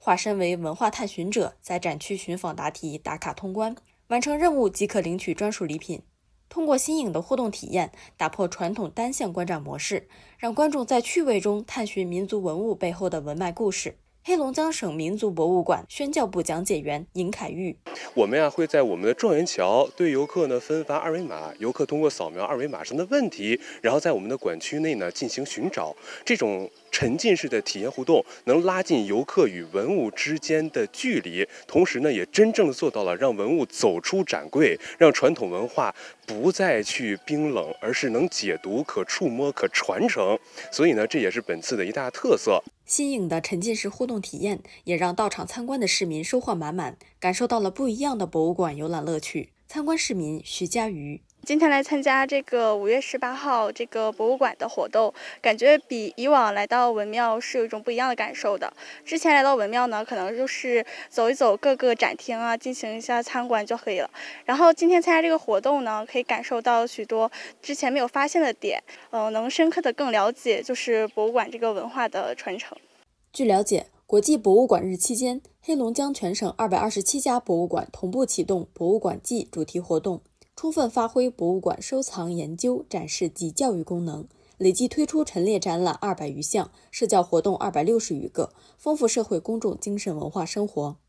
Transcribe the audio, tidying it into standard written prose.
化身为文化探寻者，在展区寻访答题、打卡通关，完成任务即可领取专属礼品。通过新颖的互动体验，打破传统单向观展模式，让观众在趣味中探寻民族文物背后的文脉故事。黑龙江省民族博物馆宣教部讲解员尹凯玉： 我们会在我们的状元桥对游客分发二维码，游客通过扫描二维码上的问题，然后在我们的馆区内进行寻找。这种沉浸式的体验互动，能拉近游客与文物之间的距离，同时也真正的做到了让文物走出展柜，让传统文化不再去冰冷，而是能解读、可触摸、可传承。所以这也是本次的一大特色。 新颖的沉浸式互动体验也让到场参观的市民收获满满，感受到了不一样的博物馆游览乐趣。参观市民徐佳瑜： 今天来参加这个5月18号这个博物馆的活动，感觉比以往来到文庙是有一种不一样的感受的。之前来到文庙呢，可能就是走一走各个展厅啊，进行一下参观就可以了。然后今天参加这个活动呢，可以感受到许多之前没有发现的点，能深刻的更了解就是博物馆这个文化的传承。 据了解，国际博物馆日期间，黑龙江全省227家博物馆同步启动博物馆季主题活动，充分发挥博物馆收藏、研究、展示及教育功能，累计推出陈列展览200余项，社交活动260余个，丰富社会公众精神文化生活。